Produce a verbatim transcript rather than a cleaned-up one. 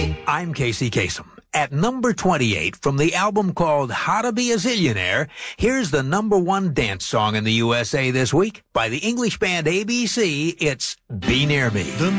I'm Casey Kasem. At number twenty-eight, from the album called How to Be a Zillionaire, here's the number one dance song in the U S A this week by the English band A B C. It's Be Near Me.